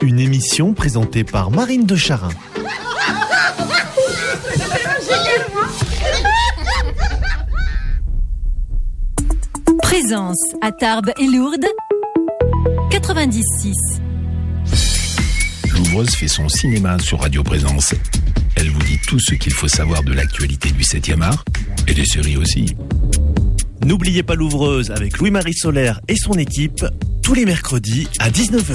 Une émission présentée par Marine de Charin. Présence à Tarbes et Lourdes, 96. Louvreuse fait son cinéma sur Radio Présence. Elle vous dit tout ce qu'il faut savoir de l'actualité du 7e art et des séries aussi. N'oubliez pas Louvreuse avec Louis-Marie Solaire et son équipe, tous les mercredis à 19h.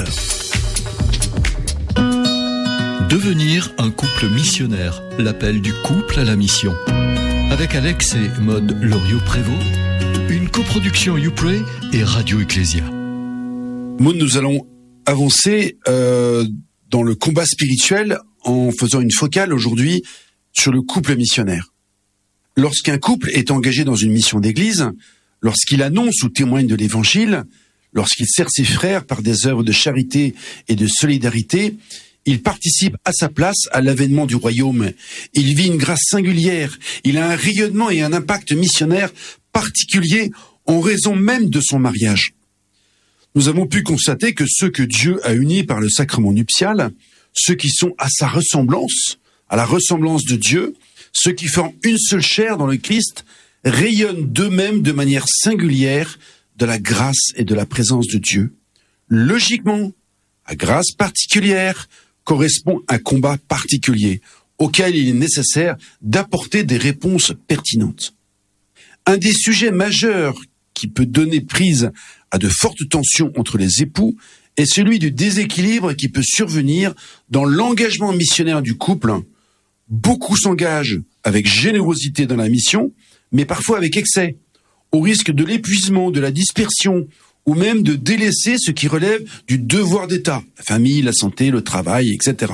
Devenir un couple missionnaire, l'appel du couple à la mission. Avec Alex et Maude Loriot-Prévost, une coproduction YouPray et Radio Ecclésia. Maude, nous allons avancer dans le combat spirituel en faisant une focale aujourd'hui sur le couple missionnaire. Lorsqu'un couple est engagé dans une mission d'église, lorsqu'il annonce ou témoigne de l'évangile, lorsqu'il sert ses frères par des œuvres de charité et de solidarité, il participe à sa place à l'avènement du royaume. Il vit une grâce singulière. Il a un rayonnement et un impact missionnaire particulier en raison même de son mariage. Nous avons pu constater que ceux que Dieu a unis par le sacrement nuptial, ceux qui sont à sa ressemblance, à la ressemblance de Dieu, ceux qui forment une seule chair dans le Christ, rayonnent d'eux-mêmes de manière singulière de la grâce et de la présence de Dieu. Logiquement, à grâce particulière correspond un combat particulier auquel il est nécessaire d'apporter des réponses pertinentes. Un des sujets majeurs qui peut donner prise à de fortes tensions entre les époux est celui du déséquilibre qui peut survenir dans l'engagement missionnaire du couple. Beaucoup s'engagent avec générosité dans la mission, mais parfois avec excès, au risque de l'épuisement, de la dispersion, ou même de délaisser ce qui relève du devoir d'État, la famille, la santé, le travail, etc.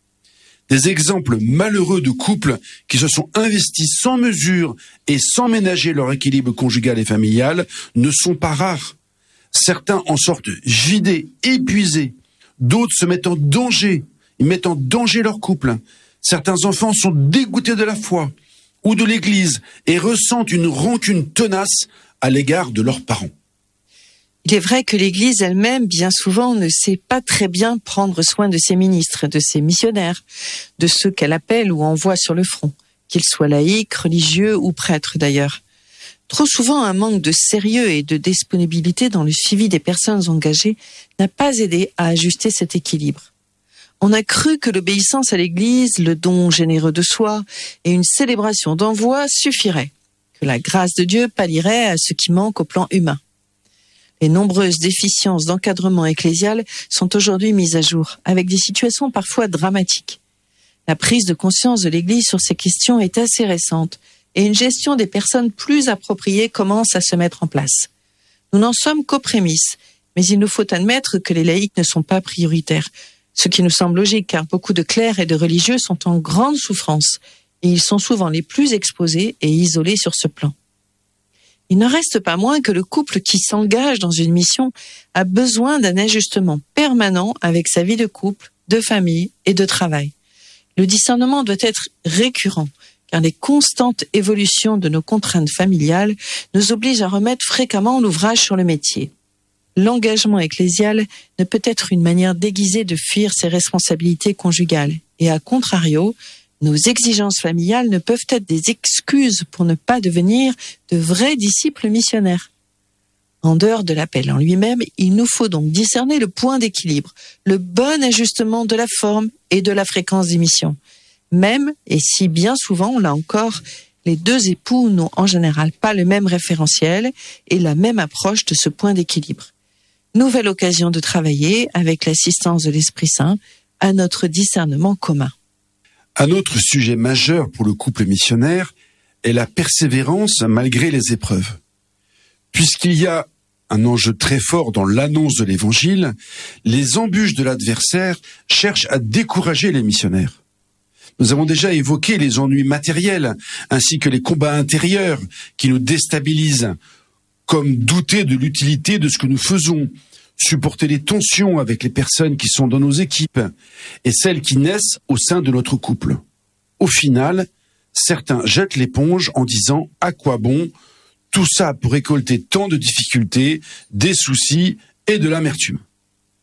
Des exemples malheureux de couples qui se sont investis sans mesure et sans ménager leur équilibre conjugal et familial ne sont pas rares. Certains en sortent vidés, épuisés. D'autres se mettent en danger. Ils mettent en danger leur couple. Certains enfants sont dégoûtés de la foi ou de l'Église et ressentent une rancune tenace à l'égard de leurs parents. Il est vrai que l'Église elle-même, bien souvent, ne sait pas très bien prendre soin de ses ministres, de ses missionnaires, de ceux qu'elle appelle ou envoie sur le front, qu'ils soient laïcs, religieux ou prêtres d'ailleurs. Trop souvent, un manque de sérieux et de disponibilité dans le suivi des personnes engagées n'a pas aidé à ajuster cet équilibre. On a cru que l'obéissance à l'Église, le don généreux de soi et une célébration d'envoi suffiraient, que la grâce de Dieu pallierait à ce qui manque au plan humain. Les nombreuses déficiences d'encadrement ecclésial sont aujourd'hui mises à jour, avec des situations parfois dramatiques. La prise de conscience de l'Église sur ces questions est assez récente, et une gestion des personnes plus appropriée commence à se mettre en place. Nous n'en sommes qu'aux prémices, mais il nous faut admettre que les laïcs ne sont pas prioritaires, ce qui nous semble logique car beaucoup de clercs et de religieux sont en grande souffrance, et ils sont souvent les plus exposés et isolés sur ce plan. Il ne reste pas moins que le couple qui s'engage dans une mission a besoin d'un ajustement permanent avec sa vie de couple, de famille et de travail. Le discernement doit être récurrent, car les constantes évolutions de nos contraintes familiales nous obligent à remettre fréquemment l'ouvrage sur le métier. L'engagement ecclésial ne peut être une manière déguisée de fuir ses responsabilités conjugales, et à contrario, nos exigences familiales ne peuvent être des excuses pour ne pas devenir de vrais disciples missionnaires. En dehors de l'appel en lui-même, il nous faut donc discerner le point d'équilibre, le bon ajustement de la forme et de la fréquence des missions. Même, et si bien souvent, là encore, les deux époux n'ont en général pas le même référentiel et la même approche de ce point d'équilibre. Nouvelle occasion de travailler, avec l'assistance de l'Esprit Saint, à notre discernement commun. Un autre sujet majeur pour le couple missionnaire est la persévérance malgré les épreuves. Puisqu'il y a un enjeu très fort dans l'annonce de l'Évangile, les embûches de l'adversaire cherchent à décourager les missionnaires. Nous avons déjà évoqué les ennuis matériels ainsi que les combats intérieurs qui nous déstabilisent, comme douter de l'utilité de ce que nous faisons, supporter les tensions avec les personnes qui sont dans nos équipes et celles qui naissent au sein de notre couple. Au final, certains jettent l'éponge en disant « à quoi bon ?» Tout ça pour récolter tant de difficultés, des soucis et de l'amertume.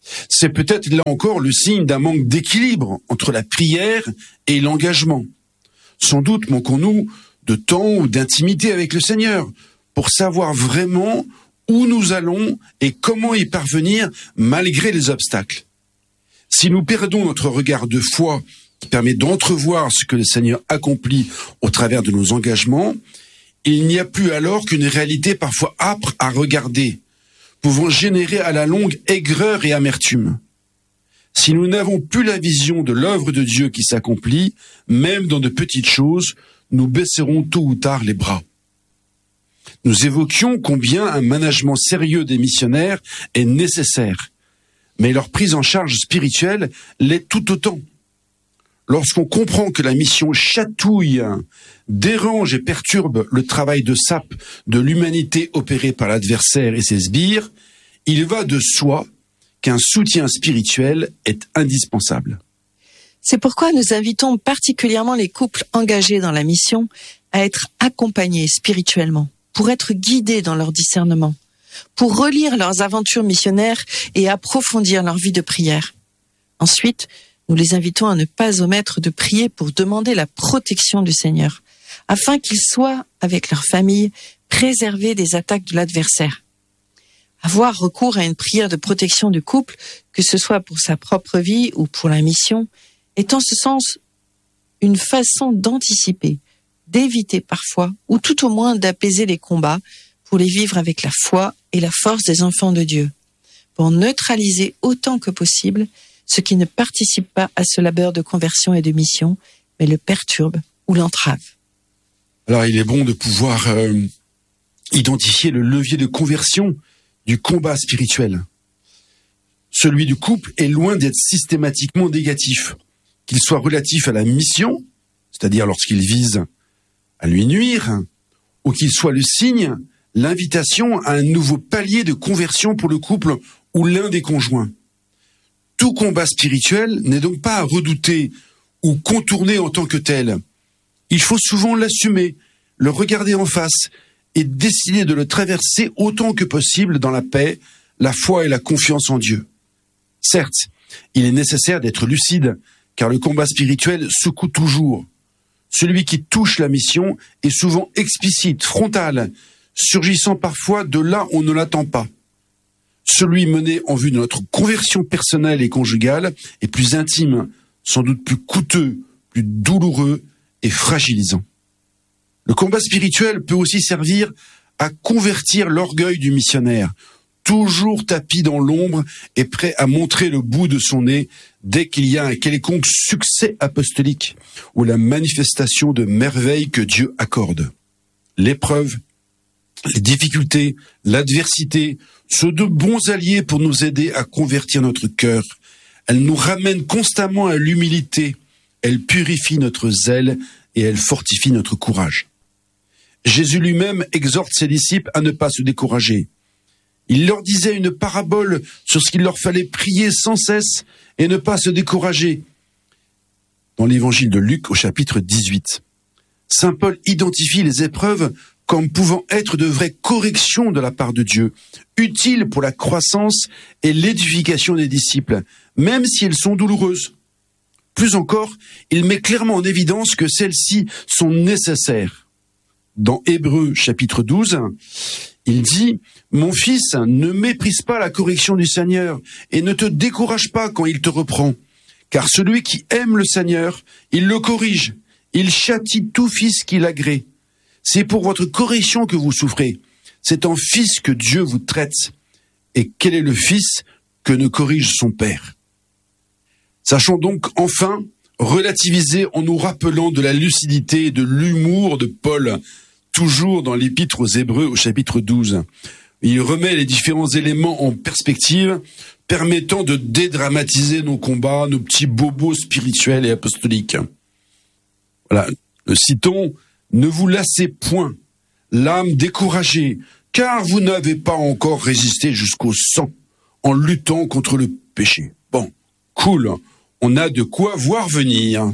C'est peut-être là encore le signe d'un manque d'équilibre entre la prière et l'engagement. Sans doute manquons-nous de temps ou d'intimité avec le Seigneur pour savoir vraiment où nous allons et comment y parvenir malgré les obstacles. Si nous perdons notre regard de foi qui permet d'entrevoir ce que le Seigneur accomplit au travers de nos engagements, il n'y a plus alors qu'une réalité parfois âpre à regarder, pouvant générer à la longue aigreur et amertume. Si nous n'avons plus la vision de l'œuvre de Dieu qui s'accomplit, même dans de petites choses, nous baisserons tôt ou tard les bras. Nous évoquions combien un management sérieux des missionnaires est nécessaire, mais leur prise en charge spirituelle l'est tout autant. Lorsqu'on comprend que la mission chatouille, dérange et perturbe le travail de sape de l'humanité opéré par l'adversaire et ses sbires, il va de soi qu'un soutien spirituel est indispensable. C'est pourquoi nous invitons particulièrement les couples engagés dans la mission à être accompagnés spirituellement, pour être guidés dans leur discernement, pour relire leurs aventures missionnaires et approfondir leur vie de prière. Ensuite, nous les invitons à ne pas omettre de prier pour demander la protection du Seigneur, afin qu'ils soient, avec leur famille, préservés des attaques de l'adversaire. Avoir recours à une prière de protection du couple, que ce soit pour sa propre vie ou pour la mission, est en ce sens une façon d'anticiper, d'éviter parfois, ou tout au moins d'apaiser les combats, pour les vivre avec la foi et la force des enfants de Dieu, pour neutraliser autant que possible ce qui ne participe pas à ce labeur de conversion et de mission, mais le perturbe ou l'entrave. Alors il est bon de pouvoir identifier le levier de conversion du combat spirituel. Celui du couple est loin d'être systématiquement négatif, qu'il soit relatif à la mission, c'est-à-dire lorsqu'il vise à lui nuire, ou qu'il soit le signe, l'invitation à un nouveau palier de conversion pour le couple ou l'un des conjoints. Tout combat spirituel n'est donc pas à redouter ou contourner en tant que tel. Il faut souvent l'assumer, le regarder en face et décider de le traverser autant que possible dans la paix, la foi et la confiance en Dieu. Certes, il est nécessaire d'être lucide, car le combat spirituel secoue toujours. Celui qui touche la mission est souvent explicite, frontal, surgissant parfois de là où on ne l'attend pas. Celui mené en vue de notre conversion personnelle et conjugale est plus intime, sans doute plus coûteux, plus douloureux et fragilisant. Le combat spirituel peut aussi servir à convertir l'orgueil du missionnaire, toujours tapi dans l'ombre et prêt à montrer le bout de son nez dès qu'il y a un quelconque succès apostolique ou la manifestation de merveilles que Dieu accorde. L'épreuve, les difficultés, l'adversité sont de bons alliés pour nous aider à convertir notre cœur. Elles nous ramènent constamment à l'humilité, elles purifient notre zèle et elles fortifient notre courage. Jésus lui-même exhorte ses disciples à ne pas se décourager. Il leur disait une parabole sur ce qu'il leur fallait prier sans cesse et ne pas se décourager. Dans l'évangile de Luc au chapitre 18, Saint Paul identifie les épreuves comme pouvant être de vraies corrections de la part de Dieu, utiles pour la croissance et l'édification des disciples, même si elles sont douloureuses. Plus encore, il met clairement en évidence que celles-ci sont nécessaires. Dans Hébreux chapitre 12, il dit « Mon fils, ne méprise pas la correction du Seigneur et ne te décourage pas quand il te reprend, car celui qui aime le Seigneur, il le corrige, il châtie tout fils qui l'agrée. C'est pour votre correction que vous souffrez. C'est en fils que Dieu vous traite. Et quel est le fils que ne corrige son père ?» Sachons donc enfin relativiser en nous rappelant de la lucidité et de l'humour de Paul, toujours dans l'épître aux Hébreux au chapitre 12. Il remet les différents éléments en perspective, permettant de dédramatiser nos combats, nos petits bobos spirituels et apostoliques. Voilà, le citons, « Ne vous lassez point, l'âme découragée, car vous n'avez pas encore résisté jusqu'au sang en luttant contre le péché. » Bon, cool, on a de quoi voir venir.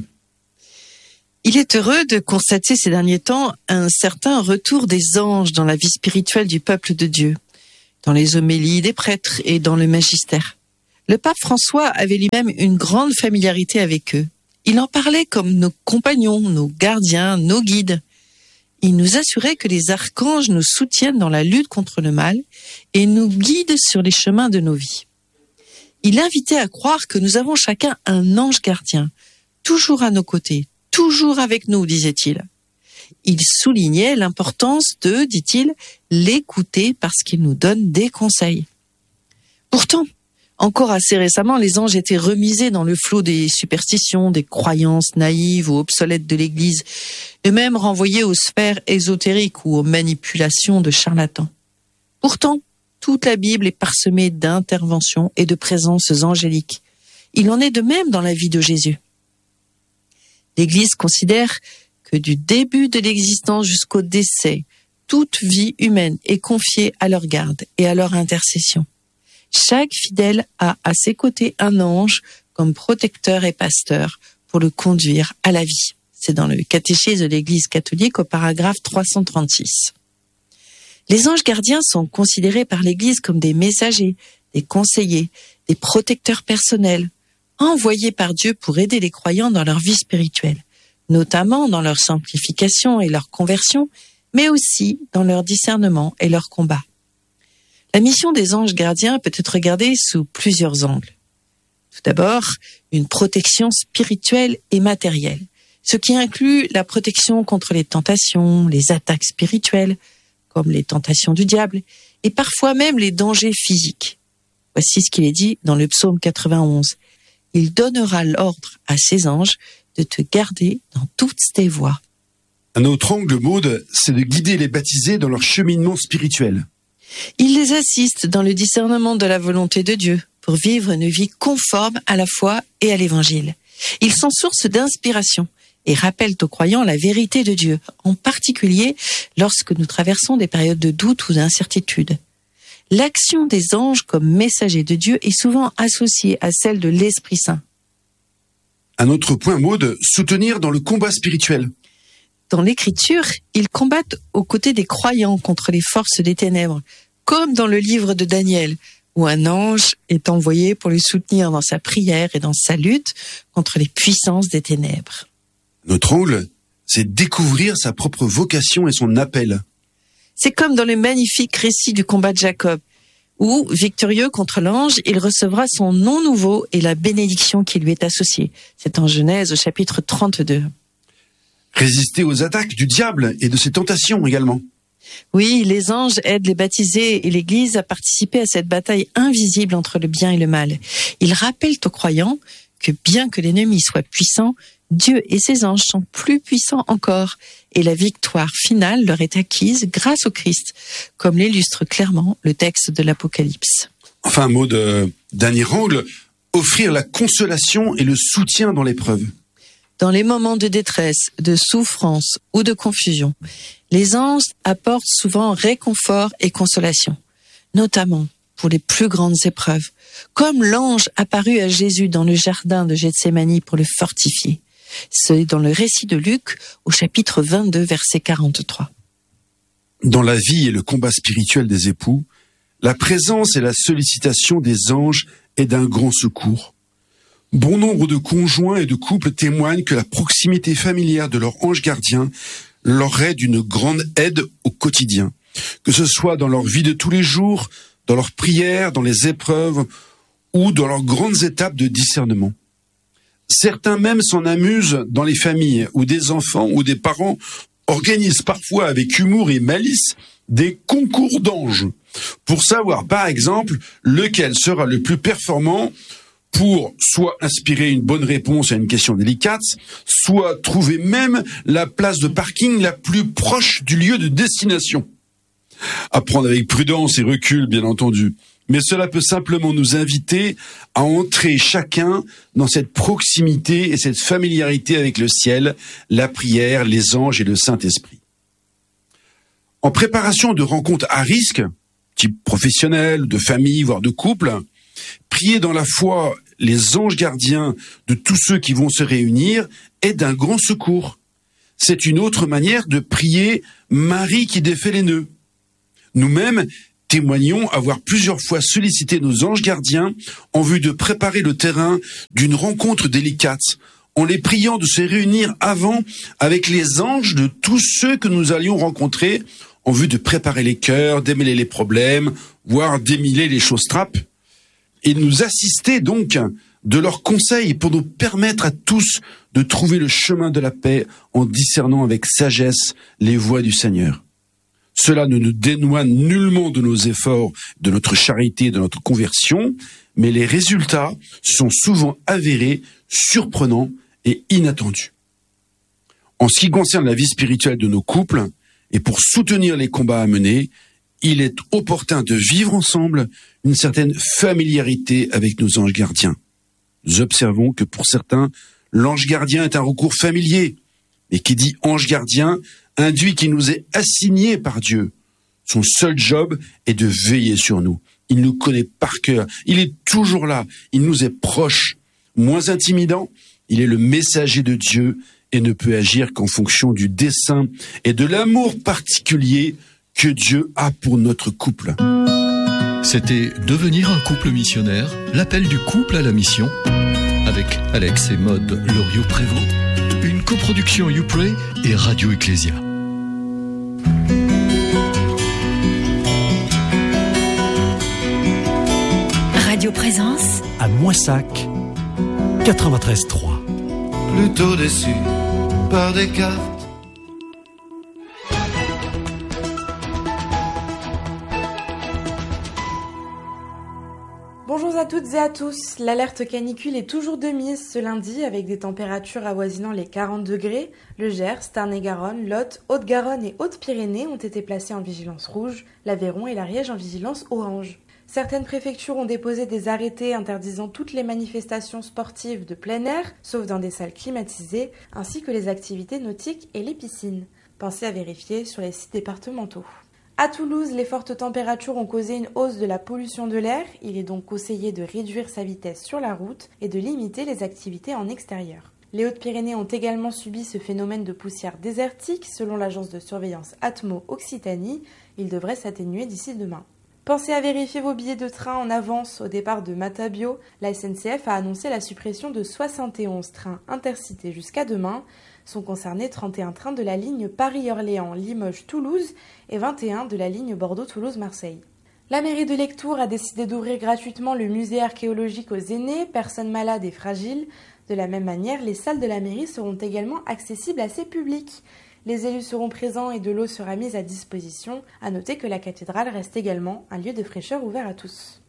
Il est heureux de constater ces derniers temps un certain retour des anges dans la vie spirituelle du peuple de Dieu, dans les homélies des prêtres et dans le magistère. Le pape François avait lui-même une grande familiarité avec eux. Il en parlait comme nos compagnons, nos gardiens, nos guides. Il nous assurait que les archanges nous soutiennent dans la lutte contre le mal et nous guident sur les chemins de nos vies. Il invitait à croire que nous avons chacun un ange gardien, toujours à nos côtés, toujours avec nous, disait-il. Il soulignait l'importance de, dit-il, l'écouter parce qu'il nous donne des conseils. Pourtant, encore assez récemment, les anges étaient remisés dans le flot des superstitions, des croyances naïves ou obsolètes de l'Église, et même renvoyés aux sphères ésotériques ou aux manipulations de charlatans. Pourtant, toute la Bible est parsemée d'interventions et de présences angéliques. Il en est de même dans la vie de Jésus. L'Église considère que du début de l'existence jusqu'au décès, toute vie humaine est confiée à leur garde et à leur intercession. Chaque fidèle a à ses côtés un ange comme protecteur et pasteur pour le conduire à la vie. C'est dans le catéchisme de l'Église catholique au paragraphe 336. Les anges gardiens sont considérés par l'Église comme des messagers, des conseillers, des protecteurs personnels, envoyés par Dieu pour aider les croyants dans leur vie spirituelle, notamment dans leur sanctification et leur conversion, mais aussi dans leur discernement et leur combat. La mission des anges gardiens peut être regardée sous plusieurs angles. Tout d'abord, une protection spirituelle et matérielle, ce qui inclut la protection contre les tentations, les attaques spirituelles, comme les tentations du diable, et parfois même les dangers physiques. Voici ce qu'il est dit dans le psaume 91. « Il donnera l'ordre à ses anges de te garder dans toutes tes voies. » Un autre angle, Maud, c'est de guider les baptisés dans leur cheminement spirituel. Il les assiste dans le discernement de la volonté de Dieu pour vivre une vie conforme à la foi et à l'Évangile. Ils sont source d'inspiration et rappellent aux croyants la vérité de Dieu, en particulier lorsque nous traversons des périodes de doute ou d'incertitude. L'action des anges comme messagers de Dieu est souvent associée à celle de l'Esprit Saint. Un autre point, Maud, soutenir dans le combat spirituel. Dans l'Écriture, ils combattent aux côtés des croyants contre les forces des ténèbres, comme dans le livre de Daniel, où un ange est envoyé pour le soutenir dans sa prière et dans sa lutte contre les puissances des ténèbres. Notre angle, c'est découvrir sa propre vocation et son appel. C'est comme dans le magnifique récit du combat de Jacob, où, victorieux contre l'ange, il recevra son nom nouveau et la bénédiction qui lui est associée. C'est en Genèse au chapitre 32. Résister aux attaques du diable et de ses tentations également. Oui, les anges aident les baptisés et l'Église à participer à cette bataille invisible entre le bien et le mal. Ils rappellent aux croyants que bien que l'ennemi soit puissant, Dieu et ses anges sont plus puissants encore et la victoire finale leur est acquise grâce au Christ, comme l'illustre clairement le texte de l'Apocalypse. Enfin, un mot de dernier angle, offrir la consolation et le soutien dans l'épreuve. Dans les moments de détresse, de souffrance ou de confusion, les anges apportent souvent réconfort et consolation, notamment pour les plus grandes épreuves, comme l'ange apparu à Jésus dans le jardin de Gethsémani pour le fortifier. C'est dans le récit de Luc au chapitre 22, verset 43. Dans la vie et le combat spirituel des époux, la présence et la sollicitation des anges est d'un grand secours. Bon nombre de conjoints et de couples témoignent que la proximité familière de leur ange gardien leur est d'une grande aide au quotidien, que ce soit dans leur vie de tous les jours, dans leurs prières, dans les épreuves ou dans leurs grandes étapes de discernement. Certains même s'en amusent dans les familles où des enfants ou des parents organisent parfois avec humour et malice des concours d'anges pour savoir par exemple lequel sera le plus performant pour soit inspirer une bonne réponse à une question délicate, soit trouver même la place de parking la plus proche du lieu de destination. À prendre avec prudence et recul, bien entendu. Mais cela peut simplement nous inviter à entrer chacun dans cette proximité et cette familiarité avec le ciel, la prière, les anges et le Saint-Esprit. En préparation de rencontres à risque, type professionnel, de famille, voire de couple, prier dans la foi les anges gardiens de tous ceux qui vont se réunir est d'un grand secours. C'est une autre manière de prier Marie qui défait les nœuds. Nous-mêmes, témoignons avoir plusieurs fois sollicité nos anges gardiens en vue de préparer le terrain d'une rencontre délicate, en les priant de se réunir avant avec les anges de tous ceux que nous allions rencontrer, en vue de préparer les cœurs, démêler les problèmes, voire démêler les choses-trappes. Et nous assister donc de leurs conseils pour nous permettre à tous de trouver le chemin de la paix en discernant avec sagesse les voies du Seigneur. Cela ne nous dénoie nullement de nos efforts, de notre charité, de notre conversion, mais les résultats sont souvent avérés, surprenants et inattendus. En ce qui concerne la vie spirituelle de nos couples, et pour soutenir les combats à mener, il est opportun de vivre ensemble une certaine familiarité avec nos anges gardiens. Nous observons que pour certains, l'ange gardien est un recours familier. Et qui dit ange gardien induit qu'il nous est assigné par Dieu. Son seul job est de veiller sur nous. Il nous connaît par cœur. Il est toujours là. Il nous est proche. Moins intimidant, il est le messager de Dieu et ne peut agir qu'en fonction du dessein et de l'amour particulier que Dieu a pour notre couple. C'était Devenir un couple missionnaire, l'appel du couple à la mission, avec Alex et Maude Loriot-Prévost, une coproduction YouPray et Radio Ecclésia. Radio Présence à Moissac, 93.3. Plutôt déçu par des cartes. Bonjour à toutes et à tous, l'alerte canicule est toujours de mise ce lundi avec des températures avoisinant les 40 degrés. Le Gers, Tarn-et-Garonne, Lot, Haute-Garonne et Haute-Pyrénées ont été placés en vigilance rouge, l'Aveyron et l'Ariège en vigilance orange. Certaines préfectures ont déposé des arrêtés interdisant toutes les manifestations sportives de plein air, sauf dans des salles climatisées, ainsi que les activités nautiques et les piscines. Pensez à vérifier sur les sites départementaux. À Toulouse, les fortes températures ont causé une hausse de la pollution de l'air. Il est donc conseillé de réduire sa vitesse sur la route et de limiter les activités en extérieur. Les Hautes-Pyrénées ont également subi ce phénomène de poussière désertique. Selon l'agence de surveillance Atmo Occitanie, il devrait s'atténuer d'ici demain. Pensez à vérifier vos billets de train en avance au départ de Matabio. La SNCF a annoncé la suppression de 71 trains intercités jusqu'à demain. Sont concernés 31 trains de la ligne Paris-Orléans, Limoges-Toulouse et 21 de la ligne Bordeaux-Toulouse-Marseille. La mairie de Lectoure a décidé d'ouvrir gratuitement le musée archéologique aux aînés, personnes malades et fragiles. De la même manière, les salles de la mairie seront également accessibles à ces publics. Les élus seront présents et de l'eau sera mise à disposition. À noter que la cathédrale reste également un lieu de fraîcheur ouvert à tous.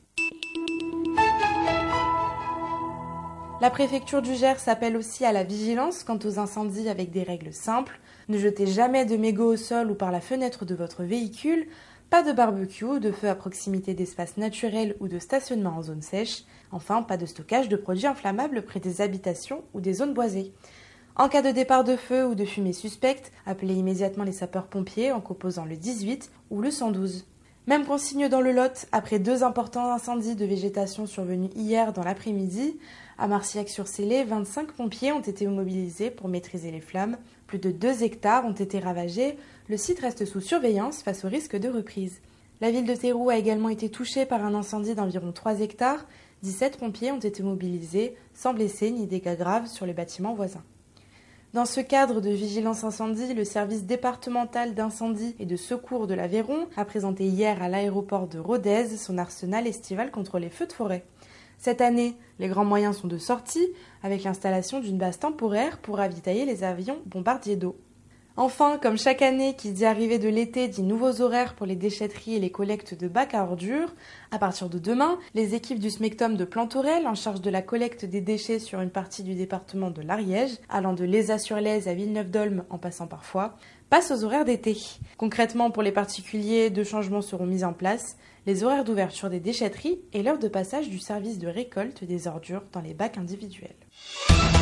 La préfecture du Gers appelle aussi à la vigilance quant aux incendies avec des règles simples. Ne jetez jamais de mégots au sol ou par la fenêtre de votre véhicule. Pas de barbecue ou de feu à proximité d'espaces naturels ou de stationnement en zone sèche. Enfin, pas de stockage de produits inflammables près des habitations ou des zones boisées. En cas de départ de feu ou de fumée suspecte, appelez immédiatement les sapeurs-pompiers en composant le 18 ou le 112. Même consigne dans le Lot, après 2 importants incendies de végétation survenus hier dans l'après-midi. À Marcillac-sur-Célé, 25 pompiers ont été mobilisés pour maîtriser les flammes. Plus de 2 hectares ont été ravagés. Le site reste sous surveillance face au risque de reprise. La ville de Théroux a également été touchée par un incendie d'environ 3 hectares. 17 pompiers ont été mobilisés, sans blessés ni dégâts graves sur les bâtiments voisins. Dans ce cadre de vigilance incendie, le service départemental d'incendie et de secours de l'Aveyron a présenté hier à l'aéroport de Rodez son arsenal estival contre les feux de forêt. Cette année, les grands moyens sont de sortie, avec l'installation d'une base temporaire pour ravitailler les avions bombardiers d'eau. Enfin, comme chaque année qui dit arrivée de l'été dit nouveaux horaires pour les déchetteries et les collectes de bacs à ordures, à partir de demain, les équipes du SMECTOM de Plantorel, en charge de la collecte des déchets sur une partie du département de l'Ariège, allant de Lézat-sur-Lèze à Villeneuve-d'Olme en passant par Foix, passent aux horaires d'été. Concrètement, pour les particuliers, 2 changements seront mis en place, les horaires d'ouverture des déchetteries et l'heure de passage du service de récolte des ordures dans les bacs individuels.